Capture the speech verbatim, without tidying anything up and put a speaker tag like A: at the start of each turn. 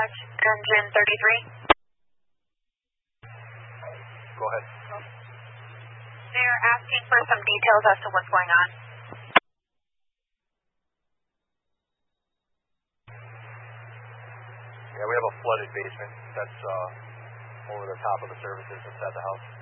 A: dispatch, engine thirty-three.
B: Go ahead.
A: They're asking for some details as to what's going on.
B: Yeah, we have a flooded basement that's uh, over the top of the services inside the house.